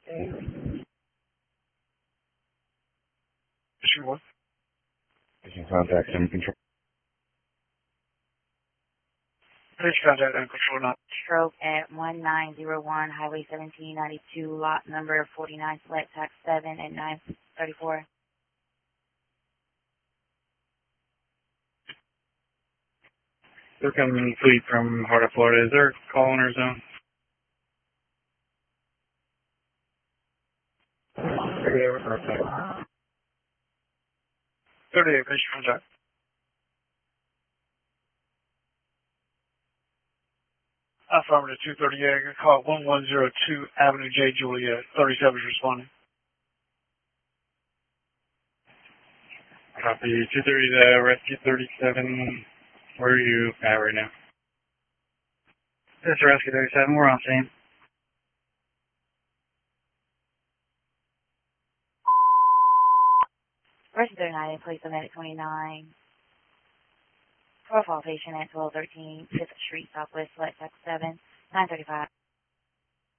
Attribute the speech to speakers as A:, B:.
A: Issue what?
B: Patient contact and control.
A: Please contact and control now.
C: Stroke at 1901 Highway 1792, lot number 49, select tax 7 at 934.
A: They're coming fleet from Heart of Florida. Is there a call in our zone? 38, patient contact. Affirmative 238, call 1102 Avenue J. Juliet. 37 is responding. Copy 230 to rescue 37. Where are you at right now? This is rescue 37. We're on scene.
C: Rescue 39, place of medic 29. Profile patient at 1213 5th Street Southwest, select tax 7, 935.